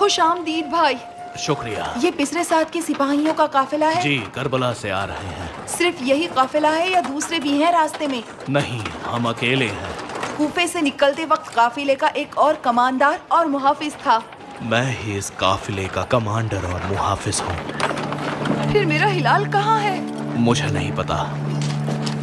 खुशामदीद भाई। शुक्रिया। ये पिछले साथ के सिपाहियों का काफिला है? जी, करबला से आ रहे हैं। सिर्फ यही काफिला है या दूसरे भी हैं रास्ते में? नहीं, हम अकेले हैं। कूफे से निकलते वक्त काफिले का एक और कमांडर और मुहाफिज था। मैं ही इस काफिले का कमांडर और मुहाफिज हूँ। फिर मेरा हिलाल कहाँ है? मुझे नहीं पता।